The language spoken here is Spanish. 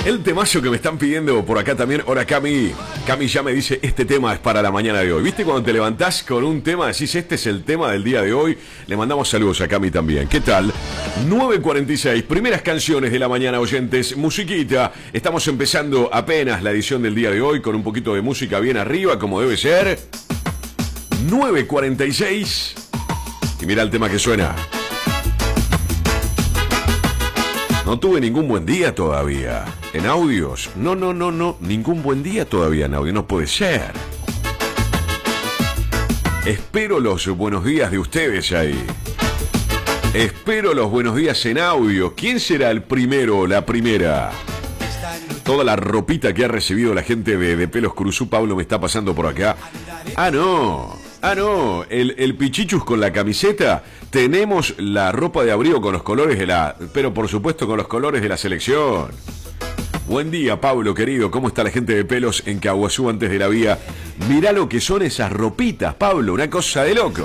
El temazo que me están pidiendo por acá también. Ahora Cami ya me dice, este tema es para la mañana de hoy. ¿Viste cuando te levantás con un tema, decís, este es el tema del día de hoy? Le mandamos saludos a Cami también. ¿Qué tal? 9:46, primeras canciones de la mañana, oyentes. Musiquita. Estamos empezando apenas la edición del día de hoy con un poquito de música bien arriba, como debe ser. 9:46. Y mira el tema que suena. No tuve ningún buen día todavía. En audios. No. Ningún buen día todavía en audio. No puede ser. Espero los buenos días de ustedes ahí. Espero los buenos días en audio. ¿Quién será el primero o la primera? Toda la ropita que ha recibido la gente de Pelos Cruzú, Pablo me está pasando por acá. Ah, no. El pichichus con la camiseta. Tenemos la ropa de abrigo con los colores de la... Pero por supuesto con los colores de la selección. Buen día, Pablo, querido. ¿Cómo está la gente de Pelos en Caguazú antes de la vía? Mirá lo que son esas ropitas, Pablo. Una cosa de loco.